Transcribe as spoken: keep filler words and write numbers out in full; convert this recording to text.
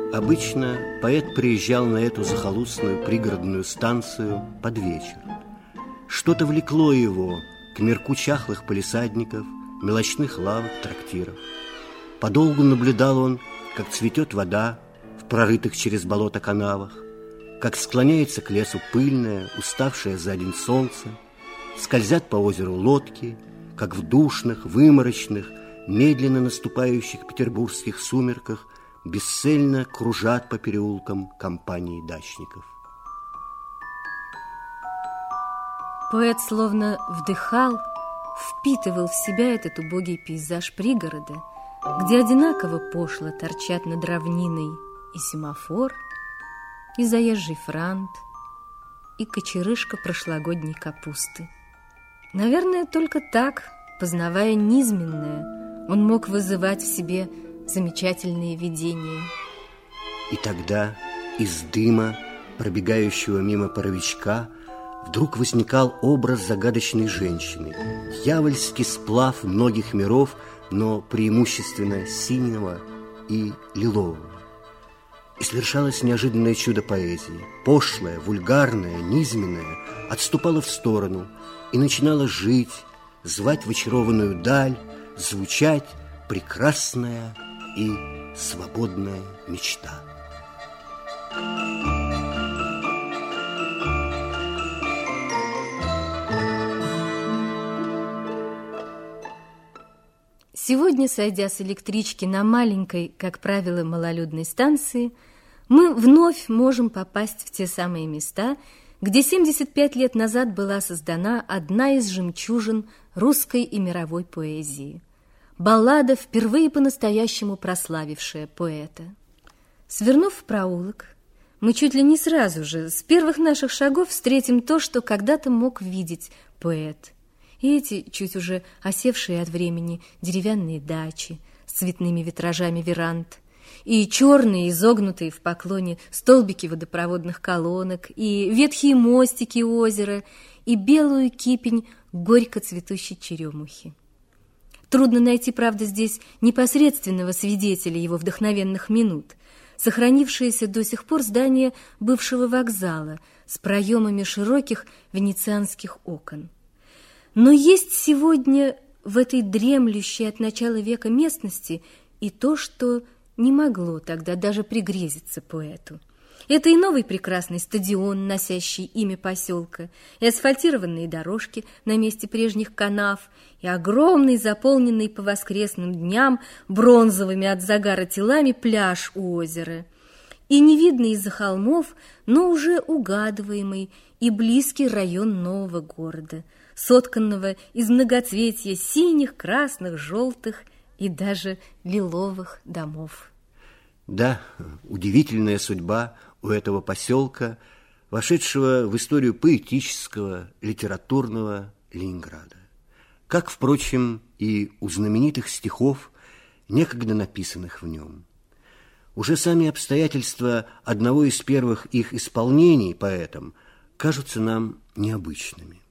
Обычно поэт приезжал на эту захолустную пригородную станцию под вечер. Что-то влекло его к мирку чахлых палисадников, мелочных лавок, трактиров. Подолгу наблюдал он, как цветет вода в прорытых через болото канавах, как склоняется к лесу пыльное, уставшее за день солнце, скользят по озеру лодки, как в душных, выморочных, медленно наступающих петербургских сумерках бесцельно кружат по переулкам компании дачников. Поэт словно вдыхал, впитывал в себя этот убогий пейзаж пригорода, где одинаково пошло торчат над равниной и семафор, и заезжий франт, и кочерышка прошлогодней капусты. Наверное, только так, познавая низменное, он мог вызывать в себе замечательные видения. И тогда из дыма, пробегающего мимо паровичка, вдруг возникал образ загадочной женщины, дьявольский сплав многих миров, но преимущественно синего и лилового. И совершалось неожиданное чудо поэзии. Пошлое, вульгарное, низменное отступало в сторону и начинало жить, звать в очарованную даль, звучать прекрасная и свободная мечта. Сегодня, сойдя с электрички на маленькой, как правило, малолюдной станции, мы вновь можем попасть в те самые места, где семьдесят пять лет назад была создана одна из жемчужин русской и мировой поэзии. Баллада, впервые по-настоящему прославившая поэта. Свернув в проулок, мы чуть ли не сразу же, с первых наших шагов, встретим то, что когда-то мог видеть поэт. И эти, чуть уже осевшие от времени, деревянные дачи с цветными витражами веранд, и черные, изогнутые в поклоне столбики водопроводных колонок, и ветхие мостики озера, и белую кипень горько цветущей черемухи. Трудно найти, правда, здесь непосредственного свидетеля его вдохновенных минут. Сохранившееся до сих пор здание бывшего вокзала с проемами широких венецианских окон. Но есть сегодня в этой дремлющей от начала века местности и то, что не могло тогда даже пригрезиться поэту. Это и новый прекрасный стадион, носящий имя поселка, и асфальтированные дорожки на месте прежних канав, и огромный, заполненный по воскресным дням бронзовыми от загара телами пляж у озера, и невидный из-за холмов, но уже угадываемый и близкий район нового города, сотканного из многоцветия синих, красных, желтых и даже лиловых домов. Да, удивительная судьба у этого поселка, вошедшего в историю поэтического, литературного Ленинграда. Как, впрочем, и у знаменитых стихов, некогда написанных в нем. Уже сами обстоятельства одного из первых их исполнений поэтом кажутся нам необычными.